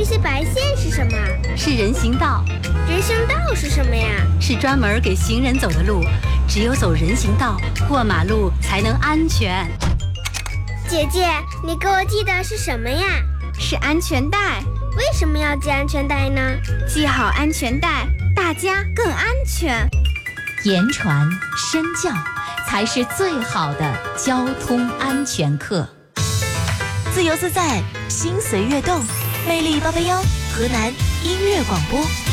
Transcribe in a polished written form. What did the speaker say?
些白线是什么？ 是人行道。 人行道是什么呀？ 是专门给行人走的路，只有走人行道，过马路才能安全。 姐姐，你给我系的是什么呀？ 是安全带。 为什么要系安全带呢？ 系好安全带，大家更安全。 言传身教，才是最好的交通安全课。 自由自在，心随悦动，魅力881，河南音乐广播。